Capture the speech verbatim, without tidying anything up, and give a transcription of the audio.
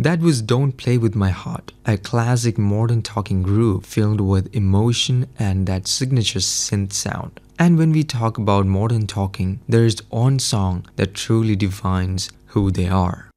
That was Don't Play With My Heart, a classic modern talking groove filled with emotion and that signature synth sound. And when we talk about modern talking, there is one song that truly defines who they are.